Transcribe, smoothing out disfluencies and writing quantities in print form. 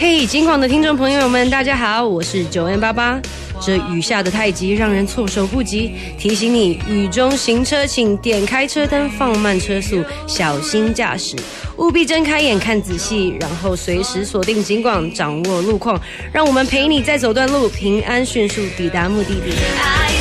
嘿，警广的听众朋友们，大家好，我是9N88。这雨下的太急，让人措手不及。提醒你，雨中行车请点开车灯，放慢车速，小心驾驶。务必睁开眼看仔细，然后随时锁定警广，掌握路况，让我们陪你再走段路，平安迅速抵达目的地。